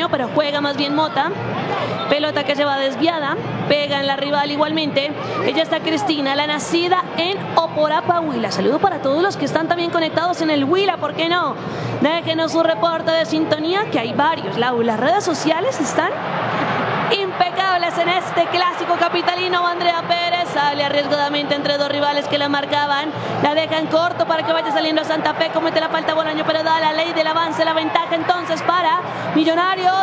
Bolaño, pero juega más bien Mota. Pelota que se va desviada, pega en la rival igualmente. Ella está Cristina, la nacida en Oporapa, Huila. Saludo para todos los que están también conectados en el Huila, ¿por qué no? Déjenos su reporte de sintonía, que hay varios. Las redes sociales están impecables en este clásico capitalino. Andrea Pérez sale arriesgadamente entre dos rivales que la marcaban, la dejan corto para que vaya saliendo a Santa Fe, comete la falta Bolaño, pero da la ley del avance, la ventaja entonces para Millonarios.